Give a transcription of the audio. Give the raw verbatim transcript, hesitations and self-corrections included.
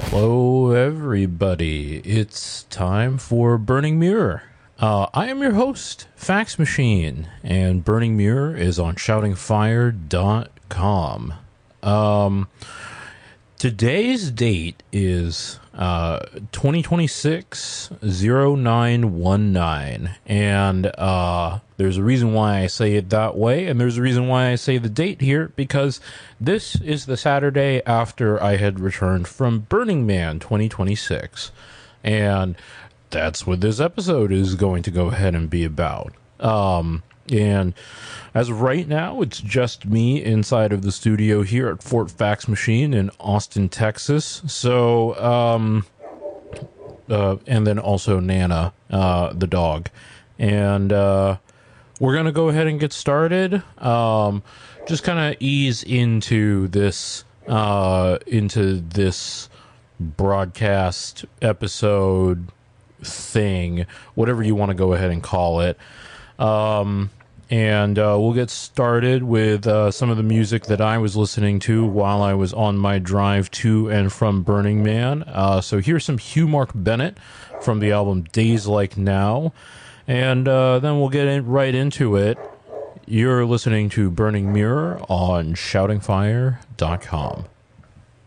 Hello, everybody. It's time for Burning Mirror. Uh, I am your host, Fax Machine, and Burning Mirror is on shouting fire dot com. Um, today's date is uh, twenty twenty-six oh nine nineteen, and uh, there's a reason why I say it that way, and there's a reason why I say the date here, because this is the Saturday after I had returned from Burning Man twenty twenty-six, and that's what this episode is going to go ahead and be about. Um, and as of right now, it's just me inside of the studio here at Fort Fax Machine in Austin, Texas. So, um, uh, and then also Nana, uh, the dog. And, uh, we're going to go ahead and get started. Um, just kind of ease into this, uh, into this broadcast episode thing, whatever you want to go ahead and call it. Um, and uh, we'll get started with uh, some of the music that I was listening to while I was on my drive to and from Burning Man. Uh, so here's some Hugh Mark Bennett from the album Days Like Now. And uh, then we'll get in, right into it. You're listening to Burning Mirror on shouting fire dot com.